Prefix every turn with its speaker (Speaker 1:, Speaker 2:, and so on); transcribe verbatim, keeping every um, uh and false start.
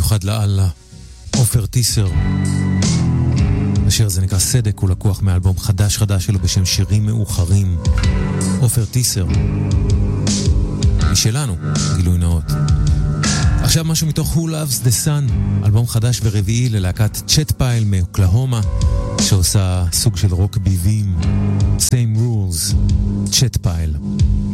Speaker 1: מיוחד לאללה, עופר טיסר. השיר הזה נקרא סדק, הוא לקוח מאלבום חדש חדש שלו בשם שירים מאוחרים. עופר טיסר. משלנו, גילוי נאות. עכשיו משהו מתוך Who Loves the Sun, אלבום חדש ורביעי ללהקת צ'ט פייל מאוקלהומה, שעושה סוג של רוק ביבים. Same Rules, צ'ט פייל.